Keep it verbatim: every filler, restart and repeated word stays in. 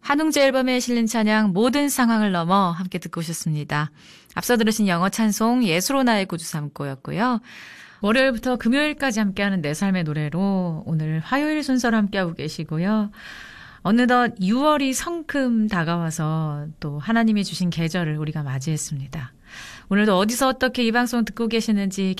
한웅재 앨범에 실린 찬양 모든 상황을 넘어 함께 듣고 오셨습니다. 앞서 들으신 영어 찬송 예수로 나의 구주 삼고였고요. 월요일부터 금요일까지 함께하는 내 삶의 노래로 오늘 화요일 순서로 함께하고 계시고요. 어느덧 유월이 성큼 다가와서 또 하나님이 주신 계절을 우리가 맞이했습니다. 오늘도 어디서 어떻게 이 방송 듣고 계시는지